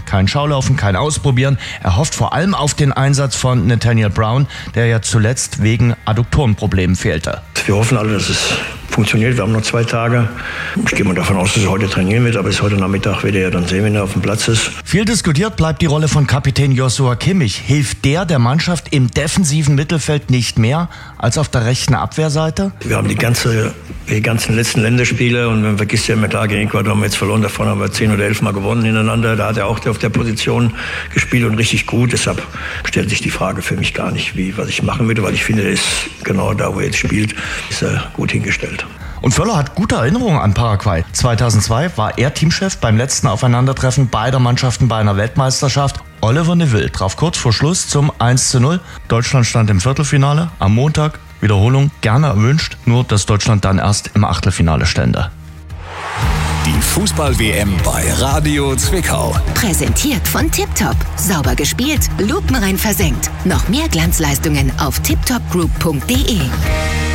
Kein Schaulaufen, kein Ausprobieren. Er hofft vor allem auf den Einsatz von Nathaniel Brown, der ja zuletzt wegen Adduktorenproblemen fehlte. Wir hoffen alle, dass es funktioniert. Wir haben noch 2 Tage. Ich gehe mal davon aus, dass er heute trainieren wird, aber bis heute Nachmittag wird er ja dann sehen, wenn er auf dem Platz ist. Viel diskutiert bleibt die Rolle von Kapitän Joshua Kimmich. Hilft der Mannschaft im defensiven Mittelfeld nicht mehr als auf der rechten Abwehrseite? Wir haben die ganzen letzten Länderspiele und man vergisst ja immer, klar, gegen Ecuador haben wir jetzt verloren, davon haben wir 10 oder 11 Mal gewonnen hintereinander. Da hat er auch auf der Position gespielt und richtig gut. Deshalb stellt sich die Frage für mich gar nicht, was ich machen würde, weil ich finde, er ist genau da, wo er jetzt spielt, ist er gut hingestellt. Und Völler hat gute Erinnerungen an Paraguay. 2002 war er Teamchef beim letzten Aufeinandertreffen beider Mannschaften bei einer Weltmeisterschaft. Oliver Neville traf kurz vor Schluss zum 1:0. Deutschland stand im Viertelfinale. Am Montag, Wiederholung gerne erwünscht, nur dass Deutschland dann erst im Achtelfinale stände. Die Fußball-WM bei Radio Zwickau. Präsentiert von Tiptop. Sauber gespielt, lupenrein versenkt. Noch mehr Glanzleistungen auf tiptopgroup.de.